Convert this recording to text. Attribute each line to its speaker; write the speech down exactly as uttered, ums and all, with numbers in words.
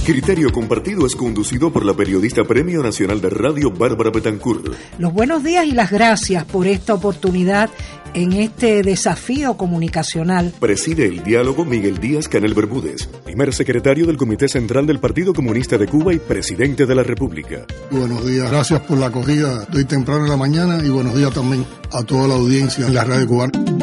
Speaker 1: Criterio Compartido es conducido por la periodista Premio Nacional de Radio Bárbara Betancourt.
Speaker 2: Los buenos días y las gracias por esta oportunidad en este desafío comunicacional.
Speaker 1: Preside el diálogo Miguel Díaz Canel Bermúdez, primer secretario del Comité Central del Partido Comunista de Cuba y presidente de la República.
Speaker 3: Buenos días, gracias por la acogida de hoy temprano en la mañana y buenos días también a toda la audiencia en la radio cubana.